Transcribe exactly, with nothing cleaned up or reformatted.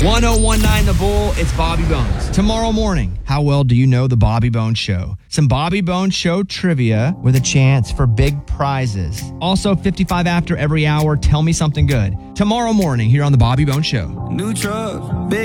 one oh one nine The Bull, it's Bobby Bones. Tomorrow morning, how well do you know the Bobby Bones Show? Some Bobby Bones Show trivia with a chance for big prizes. Also, fifty-five after every hour, tell me something good. Tomorrow morning here on the Bobby Bones Show. New truck, big